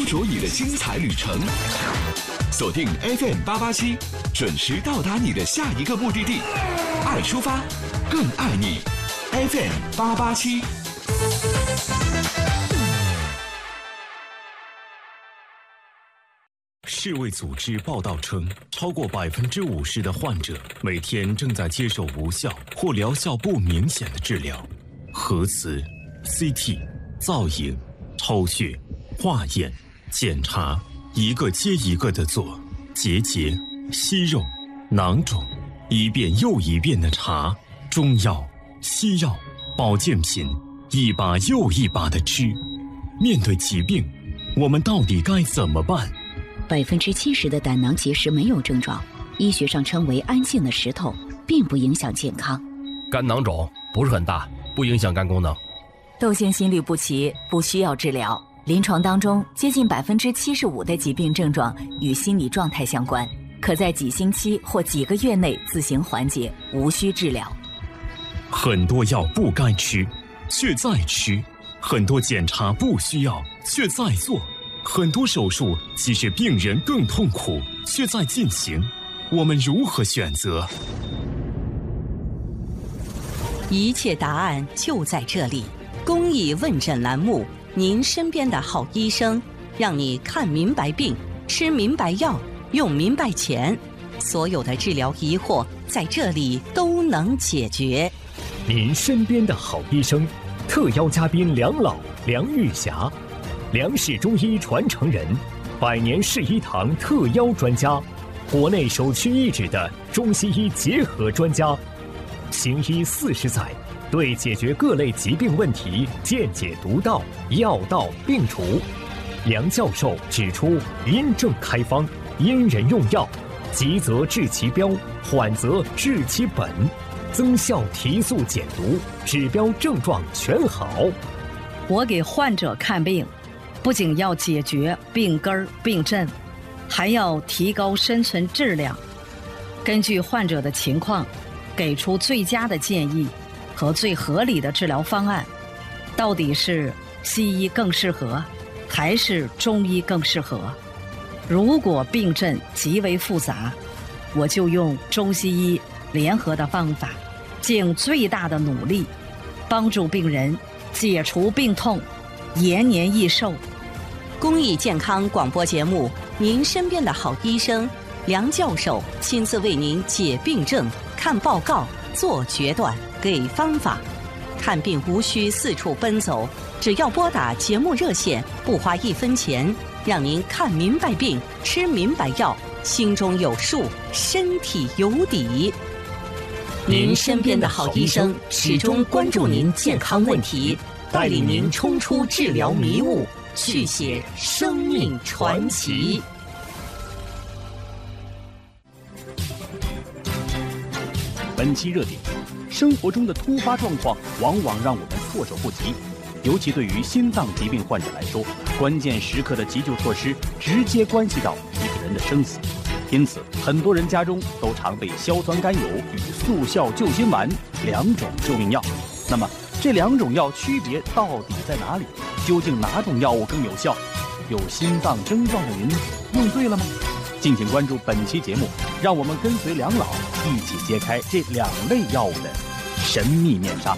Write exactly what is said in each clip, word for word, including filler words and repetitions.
着你的精彩旅程。锁定 F M 八八七，准时到达你的下一个目的地。爱出发，更爱你。F M 八八七。 世卫组织报道称，超过百分之五十的患者每天正在接受无效或疗效不明显的治疗。核磁、C T、造影、抽血、化验、检查，一个接一个的做，结节、息肉、囊肿，一遍又一遍的查，中药、西药、保健品，一把又一把的吃。面对疾病，我们到底该怎么办？ 百分之七十的胆囊结石没有症状，医学上称为安静的石头，并不影响健康。 肝囊肿不是很大，不影响肝功能。 窦性心律不齐不需要治疗，临床当中接近百分之七十五的疾病症状与心理状态相关，可在几星期或几个月内自行缓解，无需治疗。 很多药不该吃，却在吃；很多检查不需要，却在做。很多手术即使病人更痛苦，却在进行。我们如何选择？ 一切答案就在这里。公益问诊栏目，您身边的好医生，让你看明白病，吃明白药，用明白钱。所有的治疗疑惑在这里都能解决。 您身边的好医生，特邀嘉宾梁老、梁玉霞。梁氏中医传承人，百年世医堂特邀专家，国内首屈一指的中西医结合专家，行医四十载，对解决各类疾病问题见解独到，药到病除。梁教授指出，因症开方，因人用药，急则治其标，缓则治其本，增效提速减毒，指标症状全好。 我给患者看病，不仅要解决病根儿病症，还要提高生存质量。根据患者的情况，给出最佳的建议和最合理的治疗方案。到底是西医更适合，还是中医更适合？如果病症极为复杂，我就用中西医联合的方法，尽最大的努力，帮助病人解除病痛，延年益寿。 公益健康广播节目，您身边的好医生梁教授亲自为您解病症、看报告、做决断、给方法。看病无需四处奔走，只要拨打节目热线，不花一分钱，让您看明白病，吃明白药，心中有数，身体有底。您身边的好医生始终关注您健康问题，带领您冲出治疗迷雾，续写生命传奇。 本期热点：生活中的突发状况往往让我们措手不及，尤其对于心脏疾病患者来说，关键时刻的急救措施直接关系到一个人的生死。因此，很多人家中都常备硝酸甘油与速效救心丸两种救命药。那么，这两种药区别到底在哪里？究竟哪种药物更有效？有心脏症状的您用对了吗？敬请关注本期节目，让我们跟随梁老一起揭开这两类药物的神秘面纱。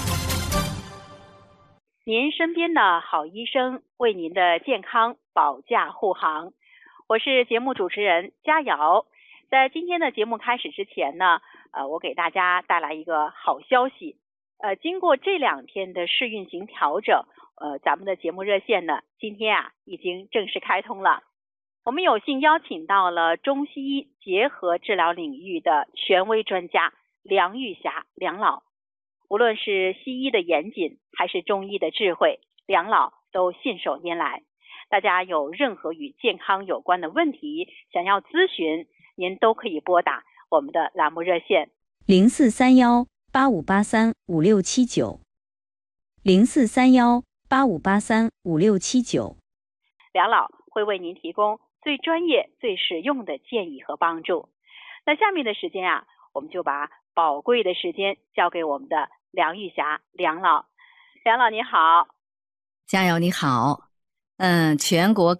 您身边的好医生，为您的健康保驾护航。我是节目主持人佳瑶。在今天的节目开始之前呢，呃，我给大家带来一个好消息。呃，经过这两天的试运行调整，呃，咱们的节目热线呢，今天啊已经正式开通了。我们有幸邀请到了中西医结合治疗领域的权威专家梁玉霞梁老。无论是西医的严谨，还是中医的智慧，梁老都信手拈来。大家有任何与健康有关的问题想要咨询，您都可以拨打我们的栏目热线零四三幺八五八三五六七九零四三幺八五八三五六七九。 梁老会为您提供最专业、最实用的建议和帮助。那下面的时间啊，我们就把宝贵的时间交给我们的梁玉霞梁老。梁老你好。 佳瑶你好。嗯，全国